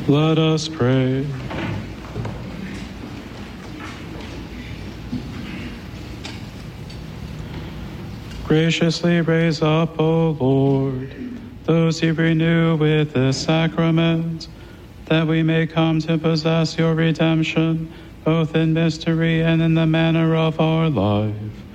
Let us pray. Graciously raise up, O Lord, those you renew with this sacrament, that we may come to possess your redemption, both in mystery and in the manner of our life.